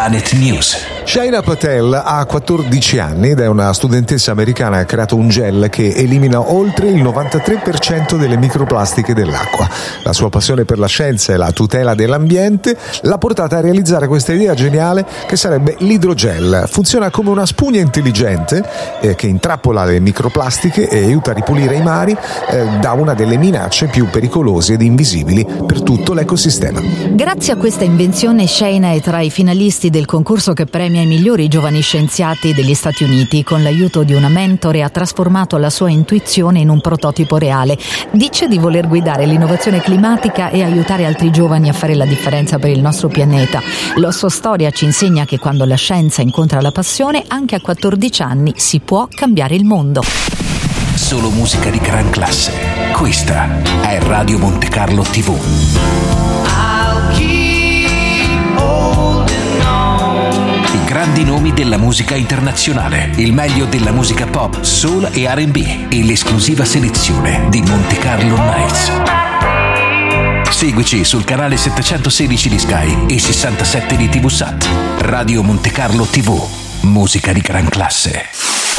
Planet News. Shaina Patel ha 14 anni ed è una studentessa americana che ha creato un gel che elimina oltre il 93% delle microplastiche dell'acqua. La sua passione per la scienza e la tutela dell'ambiente l'ha portata a realizzare questa idea geniale che sarebbe l'idrogel. Funziona come una spugna intelligente che intrappola le microplastiche e aiuta a ripulire i mari da una delle minacce più pericolose ed invisibili per tutto l'ecosistema. Grazie a questa invenzione, Shaina è tra i finalisti del concorso che premia i migliori giovani scienziati degli Stati Uniti. Con l'aiuto di una mentore ha trasformato la sua intuizione in un prototipo reale. Dice di voler guidare l'innovazione climatica e aiutare altri giovani a fare la differenza per il nostro pianeta. La sua storia ci insegna che quando la scienza incontra la passione, anche a 14 anni si può cambiare il mondo. Solo musica di gran classe. Questa è Radio Monte Carlo TV. I grandi nomi della musica internazionale, il meglio della musica pop, soul e R&B e l'esclusiva selezione di Monte Carlo Nights. Seguici sul canale 716 di Sky e 67 di TV Sat. Radio Monte Carlo TV, musica di gran classe.